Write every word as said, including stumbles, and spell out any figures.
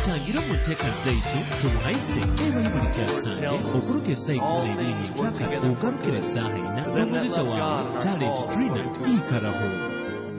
tutangira mu nteeka zaitu tewayise ebayi buli kyasange okuluka essayikulu n'ebiri mu ttaka ogalukira essaaha ina n'omuliza waabwe talent trina ikaraho